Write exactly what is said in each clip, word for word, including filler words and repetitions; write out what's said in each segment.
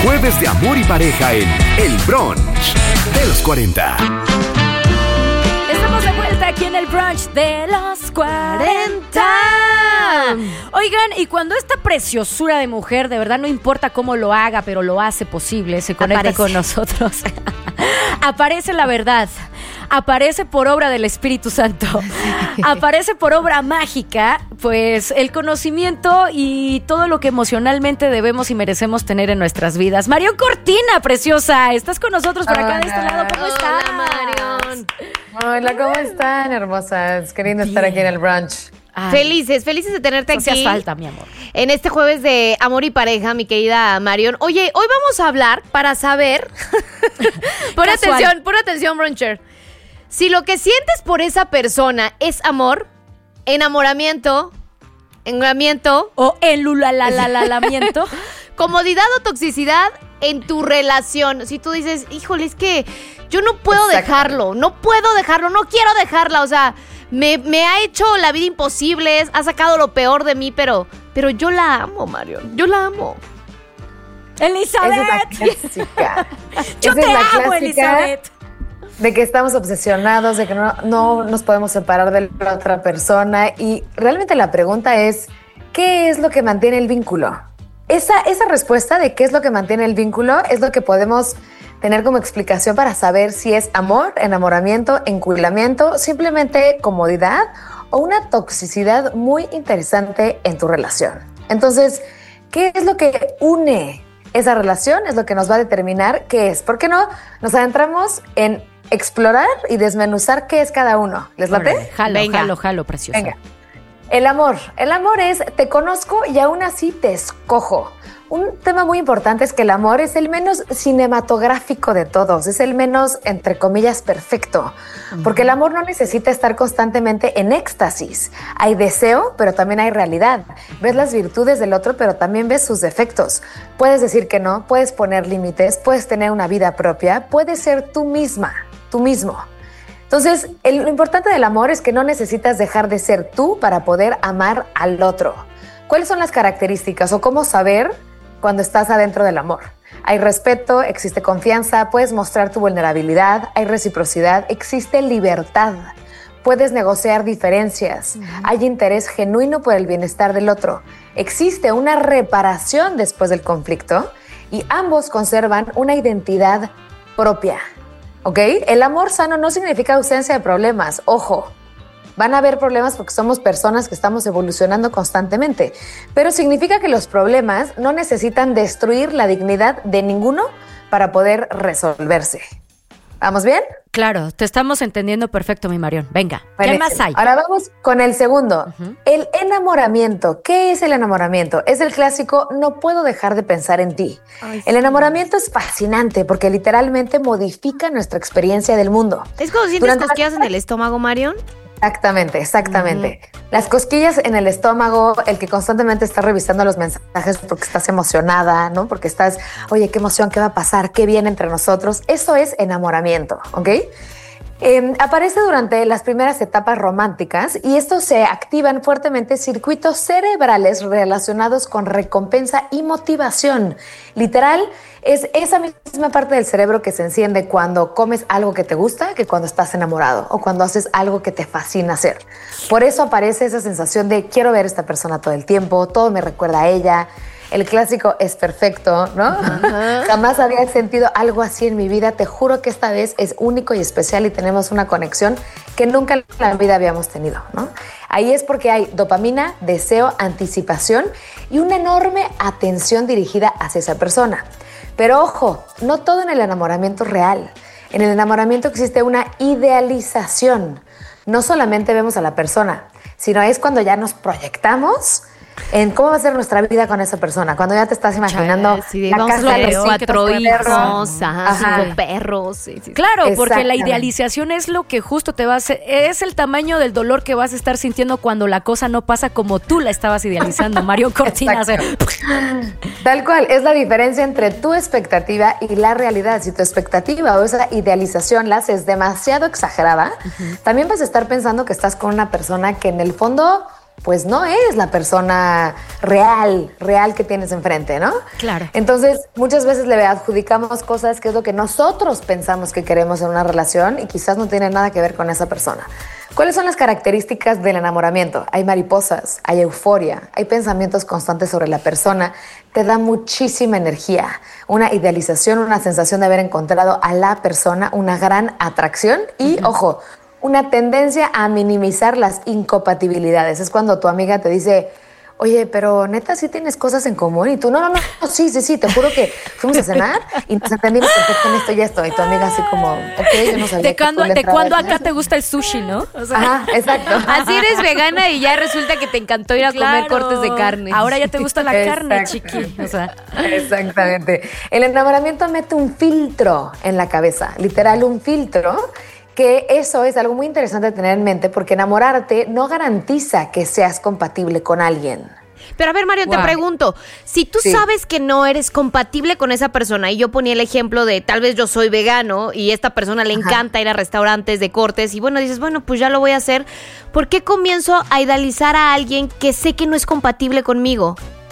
jueves de amor y pareja en El Brunch de los cuarenta. Estamos de vuelta aquí en el Brunch de los cuarenta. Oigan, y cuando esta preciosura de mujer, de verdad no importa cómo lo haga, pero lo hace posible, se conecta Aparece. con nosotros, aparece la verdad. Aparece por obra del Espíritu Santo, aparece por obra mágica, pues el conocimiento y todo lo que emocionalmente debemos y merecemos tener en nuestras vidas. Marion Cortina, preciosa, estás con nosotros por acá de este lado. ¿Cómo estás? Hola, Marion. Hola, ¿cómo están, hermosas? Queriendo estar aquí en el brunch. Ay, Felices, felices de tenerte no aquí. hacías falta, mi amor. En este jueves de amor y pareja, mi querida Marion. Oye, hoy vamos a hablar para saber. Pon Casual. atención, pon atención, bruncher. Si lo que sientes por esa persona es amor, enamoramiento, enamoramiento, O el lulalalamiento. comodidad o toxicidad en tu relación. Si tú dices, híjole, es que yo no puedo Exacto. dejarlo, no puedo dejarlo, no quiero dejarla, o sea, me, me ha hecho la vida imposible, ha sacado lo peor de mí, pero, pero yo la amo, Marion, yo la amo. Elizabeth. Esa es la clásica. Yo Esa te es la amo, clásica Elizabeth. De que estamos obsesionados, de que no, no nos podemos separar de la otra persona. Y realmente la pregunta es, ¿qué es lo que mantiene el vínculo? Esa, esa respuesta de qué es lo que mantiene el vínculo es lo que podemos tener como explicación para saber si es amor, enamoramiento, enculamiento, simplemente comodidad o una toxicidad muy interesante en tu relación. Entonces, ¿qué es lo que une esa relación? Es lo que nos va a determinar qué es. ¿Por qué no nos adentramos en explorar y desmenuzar qué es cada uno? ¿Les late? Órale, Jalo, Venga. jalo, jalo, preciosa. Venga. El amor. El amor es te conozco y aún así te escojo. Un tema muy importante es que el amor es el menos cinematográfico de todos, es el menos, entre comillas, perfecto, porque el amor no necesita estar constantemente en éxtasis. Hay deseo, pero también hay realidad. Ves las virtudes del otro, pero también ves sus defectos. Puedes decir que no, puedes poner límites, puedes tener una vida propia, puedes ser tú misma, tú mismo. Entonces, el- lo importante del amor es que no necesitas dejar de ser tú para poder amar al otro. ¿Cuáles son las características o cómo saber cuando estás adentro del amor? Hay respeto, existe confianza, puedes mostrar tu vulnerabilidad, hay reciprocidad, existe libertad, puedes negociar diferencias, hay interés genuino por el bienestar del otro, existe una reparación después del conflicto y ambos conservan una identidad propia. ¿Ok? El amor sano no significa ausencia de problemas. Ojo, van a haber problemas porque somos personas que estamos evolucionando constantemente, pero significa que los problemas no necesitan destruir la dignidad de ninguno para poder resolverse. ¿Vamos bien? Claro, te estamos entendiendo perfecto, mi Marion. Venga, ¿qué Buenísimo. más hay? Ahora vamos con el segundo. El enamoramiento. ¿Qué es el enamoramiento? Es el clásico, no puedo dejar de pensar en ti. Ay, El sí. enamoramiento es fascinante porque literalmente modifica nuestra experiencia del mundo. ¿Es cuando sientes Durante la- cosquillas en el estómago, Marion? Exactamente, exactamente. Las cosquillas en el estómago, el que constantemente estás revisando los mensajes porque estás emocionada, ¿no? Porque estás, oye, qué emoción, qué va a pasar, qué viene entre nosotros. Eso es enamoramiento, ¿ok? Eh, aparece durante las primeras etapas románticas y estos se activan fuertemente circuitos cerebrales relacionados con recompensa y motivación. Literal, es esa misma parte del cerebro que se enciende cuando comes algo que te gusta que cuando estás enamorado o cuando haces algo que te fascina hacer. Por eso aparece esa sensación de quiero ver a esta persona todo el tiempo, todo me recuerda a ella. El clásico es perfecto, ¿no? Jamás había sentido algo así en mi vida. Te juro que esta vez es único y especial y tenemos una conexión que nunca en la vida habíamos tenido, ¿no? Ahí es porque hay dopamina, deseo, anticipación y una enorme atención dirigida hacia esa persona. Pero ojo, no todo en el enamoramiento es real. En el enamoramiento existe una idealización. No solamente vemos a la persona, sino es cuando ya nos proyectamos en cómo va a ser nuestra vida con esa persona. Cuando ya te estás imaginando Sí, la vamos a casa de tener los cuatro cinco hijos, perros. ajá, Ajá. cinco perros. Sí, sí, sí. Claro, porque la Exactamente. idealización es lo que justo te va a hacer, es el tamaño del dolor que vas a estar sintiendo cuando la cosa no pasa como tú la estabas idealizando, Marion Cortina. o sea, Tal cual, es la diferencia entre tu expectativa y la realidad. Si tu expectativa o esa idealización la haces demasiado exagerada, también vas a estar pensando que estás con una persona que en el fondo pues no es la persona real, real que tienes enfrente, ¿no? Claro. Entonces, muchas veces le adjudicamos cosas que es lo que nosotros pensamos que queremos en una relación y quizás no tiene nada que ver con esa persona. ¿Cuáles son las características del enamoramiento? Hay mariposas, hay euforia, hay pensamientos constantes sobre la persona, te da muchísima energía, una idealización, una sensación de haber encontrado a la persona, una gran atracción y, uh-huh. ojo, una tendencia a minimizar las incompatibilidades. Es cuando tu amiga te dice, oye, pero neta, sí tienes cosas en común. Y tú, no, no, no, sí, sí, sí, te juro que fuimos a cenar y nos entendimos perfecto en esto y esto. Y tu amiga así como, ok, yo no sabía. ¿De cuándo, ¿de cuándo acá te gusta el sushi, no? O sea, ajá, exacto. Así eres vegana y ya resulta que te encantó ir a claro, comer cortes de carne. Ahora ya te gusta la carne, Exacto. chiqui. O sea. Exactamente. El enamoramiento mete un filtro en la cabeza, literal un filtro, que eso es algo muy interesante de tener en mente porque enamorarte no garantiza que seas compatible con alguien. Pero a ver, Mario, wow. te pregunto, si tú sí. sabes que no eres compatible con esa persona, y yo ponía el ejemplo de tal vez yo soy vegano y esta persona le Ajá. encanta ir a restaurantes de cortes y bueno, dices, bueno, pues ya lo voy a hacer, ¿por qué comienzo a idealizar a alguien que sé que no es compatible conmigo?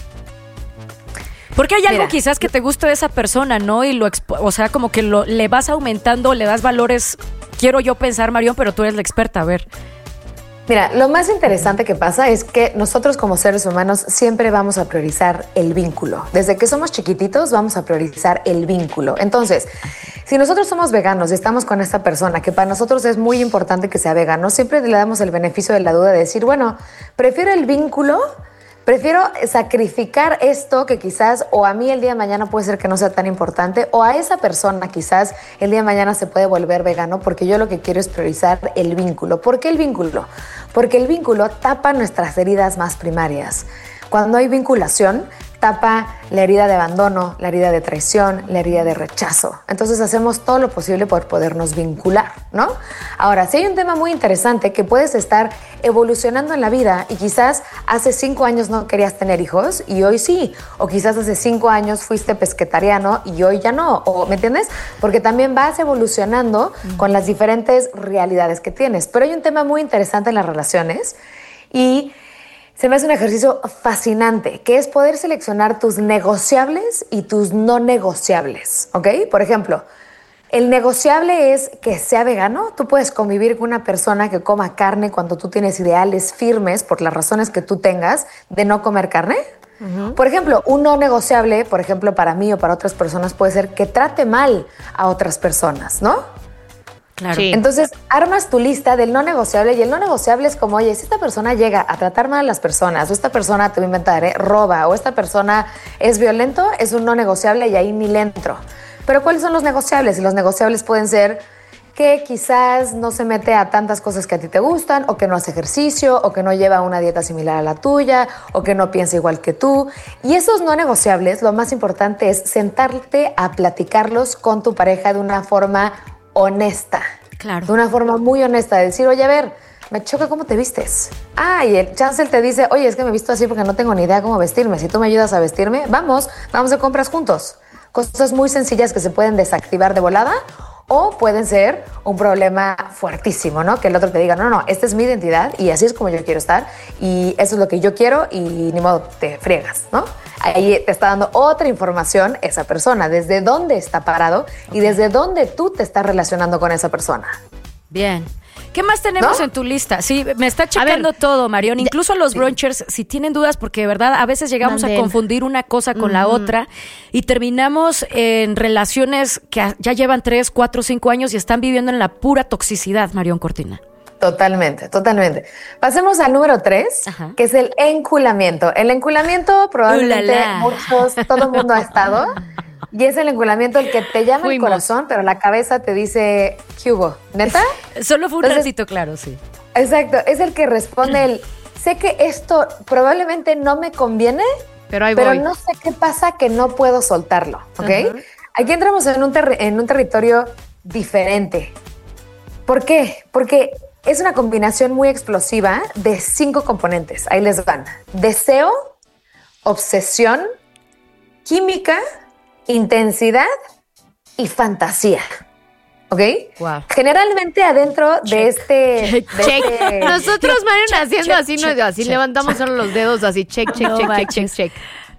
Porque hay algo Mira, quizás que te gusta de esa persona, ¿no? Y lo expo- o sea, como que lo, le vas aumentando, le das valores, quiero yo pensar, Marión, pero tú eres la experta, a ver. Mira, lo más interesante que pasa es que nosotros como seres humanos siempre vamos a priorizar el vínculo. Desde que somos chiquititos vamos a priorizar el vínculo. Entonces, si nosotros somos veganos y estamos con esta persona, que para nosotros es muy importante que sea vegano, siempre le damos el beneficio de la duda de decir, bueno, prefiero el vínculo, prefiero sacrificar esto que quizás o a mí el día de mañana puede ser que no sea tan importante o a esa persona quizás el día de mañana se puede volver vegano porque yo lo que quiero es priorizar el vínculo. ¿Por qué el vínculo? Porque el vínculo tapa nuestras heridas más primarias. Cuando hay vinculación, tapa la herida de abandono, la herida de traición, la herida de rechazo. Entonces hacemos todo lo posible por podernos vincular, ¿no? Ahora, si hay un tema muy interesante que puedes estar evolucionando en la vida y quizás hace cinco años no querías tener hijos y hoy sí, o quizás hace cinco años fuiste pesquetariano y hoy ya no, o ¿me entiendes? Porque también vas evolucionando mm. con las diferentes realidades que tienes. Pero hay un tema muy interesante en las relaciones y se me hace un ejercicio fascinante, que es poder seleccionar tus negociables y tus no negociables, ¿ok? Por ejemplo, el negociable es que sea vegano. Tú puedes convivir con una persona que coma carne cuando tú tienes ideales firmes, por las razones que tú tengas, de no comer carne. Uh-huh. Por ejemplo, un no negociable, por ejemplo, para mí o para otras personas, puede ser que trate mal a otras personas, ¿no? Claro. Sí. Entonces, armas tu lista del no negociable y el no negociable es como, oye, si esta persona llega a tratar mal a las personas o esta persona, te voy a inventar, ¿eh? roba o esta persona es violento, es un no negociable y ahí ni le entro. Pero ¿cuáles son los negociables? Y los negociables pueden ser que quizás no se mete a tantas cosas que a ti te gustan o que no hace ejercicio o que no lleva una dieta similar a la tuya o que no piensa igual que tú. Y esos no negociables, lo más importante es sentarte a platicarlos con tu pareja de una forma honesta. Claro. De una forma muy honesta, de decir, oye, a ver, me choca cómo te vistes. Ah, y el chancel te dice, oye, es que me visto así porque no tengo ni idea cómo vestirme. Si tú me ayudas a vestirme, vamos, vamos de compras juntos. Cosas muy sencillas que se pueden desactivar de volada o pueden ser un problema fuertísimo, ¿no? Que el otro te diga, no, no, esta es mi identidad y así es como yo quiero estar y eso es lo que yo quiero y ni modo, te friegas, ¿no? Ahí te está dando otra información esa persona, desde dónde está parado okay. y desde dónde tú te estás relacionando con esa persona. Bien. ¿Qué más tenemos ¿No? en tu lista? Sí, me está checando ver, todo, Marión. Incluso los brunchers, si tienen dudas, porque de verdad a veces llegamos Manden. a confundir una cosa con mm. la otra y terminamos en relaciones que ya llevan tres, cuatro, cinco años y están viviendo en la pura toxicidad, Marión Cortina. Totalmente, totalmente. Pasemos al número tres, Ajá. que es el enculamiento. El enculamiento probablemente Ulala. muchos, todo el mundo ha estado. Y es el enculamiento el que te llama Fuimos. el corazón, pero la cabeza te dice, ¿qué hubo? ¿Neta? Solo fue un Entonces, ratito, claro, sí. Exacto, es el que responde el, sé que esto probablemente no me conviene, pero, ahí pero voy. no sé qué pasa que no puedo soltarlo, ¿ok? Uh-huh. Aquí entramos en un, ter- en un territorio diferente. ¿Por qué? Porque es una combinación muy explosiva de cinco componentes. Ahí les van. Deseo, obsesión, química, intensidad y fantasía, ¿ok? Wow. Generalmente adentro Check. de este... Check, de check. este- Nosotros, Marion, check, haciendo check, así, check, no, así check, levantamos solo los dedos, así, check, check, No check, check, manches. check, check.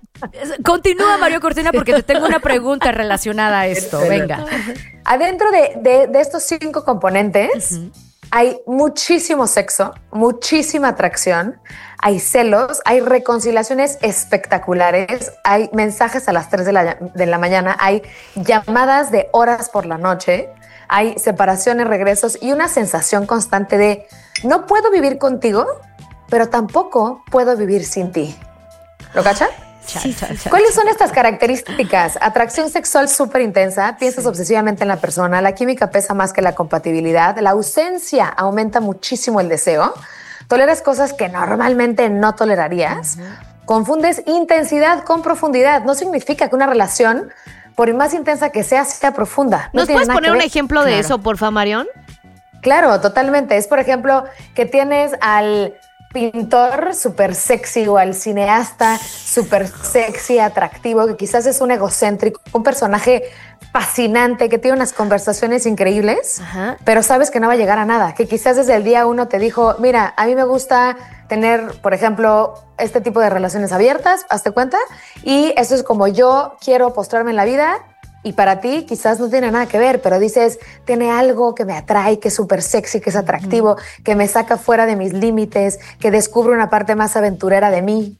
Continúa, Mario Cortina, porque te tengo una pregunta relacionada a esto. Venga. Adentro de, de- de estos cinco componentes hay muchísimo sexo, muchísima atracción, hay celos, hay reconciliaciones espectaculares, hay mensajes a las tres de la, de la mañana, hay llamadas de horas por la noche, hay separaciones, regresos y una sensación constante de no puedo vivir contigo, pero tampoco puedo vivir sin ti. ¿Lo cachan? Sí, sí, sí. ¿Cuáles son estas características? Atracción sexual súper intensa, piensas obsesivamente en la persona, la química pesa más que la compatibilidad, la ausencia aumenta muchísimo el deseo, toleras cosas que normalmente no tolerarías, confundes intensidad con profundidad. No significa que una relación, por más intensa que sea, sea profunda. No ¿Nos tiene puedes nada poner que un ver. ejemplo de Claro. eso, porfa, Marion? Claro, totalmente. Es, por ejemplo, que tienes al pintor súper sexy o al cineasta súper sexy, atractivo, que quizás es un egocéntrico, un personaje fascinante, que tiene unas conversaciones increíbles, Ajá. pero sabes que no va a llegar a nada, que quizás desde el día uno te dijo, mira, a mí me gusta tener, por ejemplo, este tipo de relaciones abiertas, hazte cuenta, y eso es como yo quiero postrarme en la vida. Y para ti quizás no tiene nada que ver, pero dices, tiene algo que me atrae, que es súper sexy, que es atractivo, que me saca fuera de mis límites, que descubre una parte más aventurera de mí,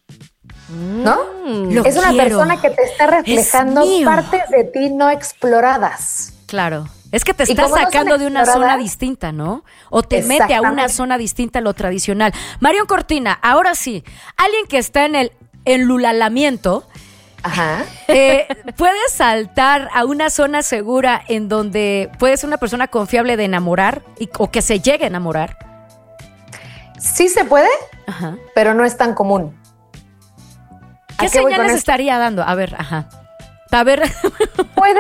¿no? Lo es una quiero. persona que te está reflejando Es mío. partes de ti no exploradas. Claro. Es que te Y está como no son sacando de una exploradas- zona distinta, ¿no? O te mete a una Exactamente. zona distinta a lo tradicional. Marion Cortina, ahora sí, alguien que está en el enlulalamiento, Ajá. eh, puede saltar a una zona segura en donde puede ser una persona confiable de enamorar y, o que se llegue a enamorar. Sí se puede, Ajá. pero no es tan común. ¿Qué ¿A qué voy con señales esto? estaría dando? A ver, ajá. A ver. Puede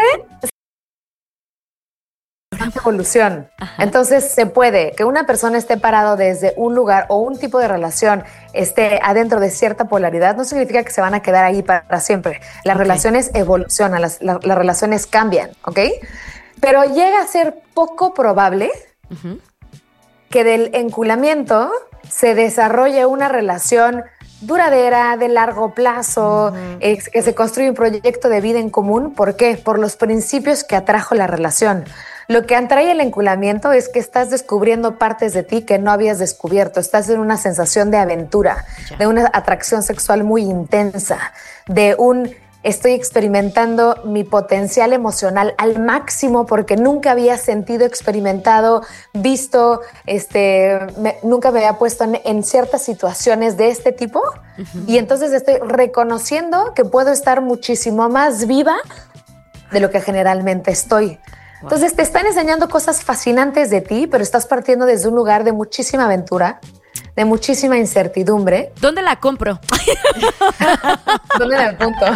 evolución. Entonces se puede que una persona esté parado desde un lugar o un tipo de relación esté adentro de cierta polaridad, no significa que se van a quedar ahí para siempre. Las Ok. relaciones evolucionan, las, la- las relaciones cambian, ¿ok? Pero llega a ser poco probable Ujú. que del enculamiento se desarrolle una relación duradera, de largo plazo, eh, que se construye un proyecto de vida en común. ¿Por qué? Por los principios que atrajo la relación. Lo que atrae el enculamiento es que estás descubriendo partes de ti que no habías descubierto. Estás en una sensación de aventura, Ya. de una atracción sexual muy intensa, de un estoy experimentando mi potencial emocional al máximo porque nunca había sentido, experimentado, visto, este, me- nunca me había puesto en, en ciertas situaciones de este tipo. Y entonces estoy reconociendo que puedo estar muchísimo más viva de lo que generalmente estoy. Entonces te están enseñando cosas fascinantes de ti, pero estás partiendo desde un lugar de muchísima aventura, de muchísima incertidumbre. ¿Dónde la compro? ¿Dónde me apunto?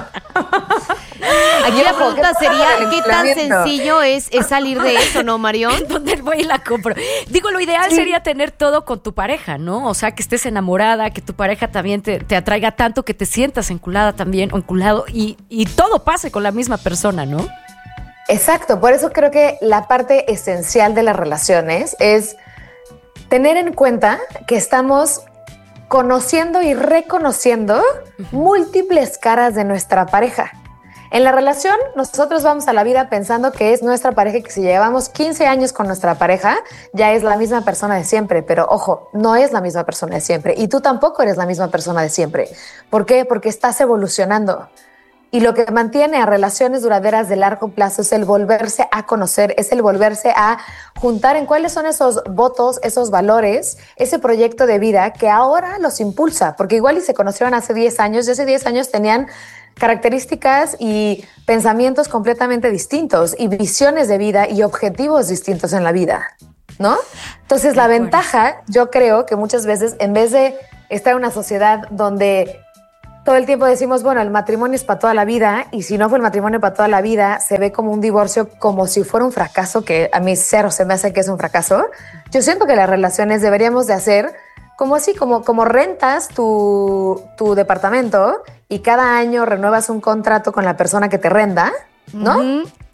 Aquí la Ojo, pregunta ¿qué pasa sería, con el ¿qué tan enculamiento? sencillo es, es salir de eso, no, Marion? ¿Dónde voy y la compro? Digo, lo ideal Sí. sería tener todo con tu pareja, ¿no? O sea, que estés enamorada, que tu pareja también te, te atraiga tanto, que te sientas enculada también, o enculado, y, y todo pase con la misma persona, ¿no? Exacto, por eso creo que la parte esencial de las relaciones es tener en cuenta que estamos conociendo y reconociendo múltiples caras de nuestra pareja. En la relación, nosotros vamos a la vida pensando que es nuestra pareja y que si llevamos quince años con nuestra pareja, ya es la misma persona de siempre. Pero ojo, no es la misma persona de siempre. Y tú tampoco eres la misma persona de siempre. ¿Por qué? Porque estás evolucionando. Y lo que mantiene a relaciones duraderas de largo plazo es el volverse a conocer, es el volverse a juntar en cuáles son esos votos, esos valores, ese proyecto de vida que ahora los impulsa. Porque igual y se conocieron hace diez años y hace diez años tenían características y pensamientos completamente distintos y visiones de vida y objetivos distintos en la vida, ¿no? Entonces la acuerdo. ventaja, yo creo que muchas veces en vez de estar en una sociedad donde todo el tiempo decimos, bueno, el matrimonio es para toda la vida y si no fue el matrimonio para toda la vida, se ve como un divorcio, como si fuera un fracaso, que a mí cero se me hace que es un fracaso. Yo siento que las relaciones deberíamos de hacer como así, como, como rentas tu, tu departamento y cada año renuevas un contrato con la persona que te renta, ¿no? Ujú.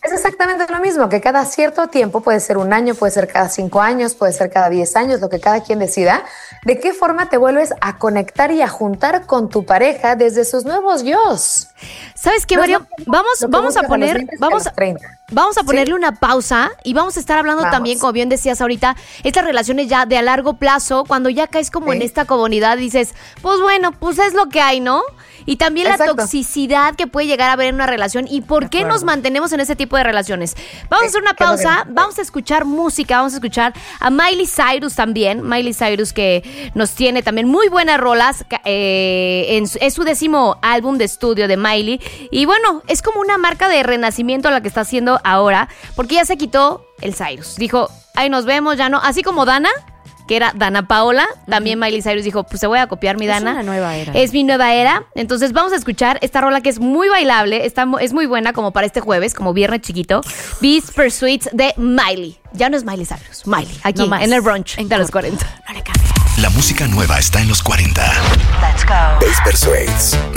Es exactamente lo mismo, que cada cierto tiempo, puede ser un año, puede ser cada cinco años, puede ser cada diez años, lo que cada quien decida, de qué forma te vuelves a conectar y a juntar con tu pareja desde sus nuevos yos. ¿Sabes qué, No es Mario? lo mismo Vamos, lo que vamos a buscas a los poner, veinte que a vamos los a, treinta. vamos a ponerle Sí. una pausa y vamos a estar hablando Vamos. también, como bien decías ahorita, estas relaciones ya de a largo plazo, cuando ya caes como Sí. en esta comunidad, dices, pues bueno, pues es lo que hay, ¿no? Y también Exacto. la toxicidad que puede llegar a haber en una relación y por De qué acuerdo. nos mantenemos en ese tipo de relaciones. Vamos a hacer una ¿qué es lo que pausa, nos- vamos a escuchar música, vamos a escuchar a Miley Cyrus también, Miley Cyrus que nos tiene también muy buenas rolas, ca- eh, en su- es su décimo álbum de estudio de Miley y bueno, es como una marca de renacimiento la que está haciendo ahora, porque ya se quitó el Cyrus, dijo, ahí nos vemos, ya no, así como Dana, que era Dana Paola, también Miley Cyrus dijo, pues te voy a copiar mi Es Dana. una nueva era. Es mi nueva era. Entonces vamos a escuchar esta rola que es muy bailable, está, mu- es muy buena como para este jueves, como viernes chiquito. Beast Pursuits de Miley. Ya no es Miley Cyrus, Miley, aquí No más. en el brunch En de los corto. cuarenta. No le cambies. La música nueva está en los cuarenta. Let's go. Bass Persuades.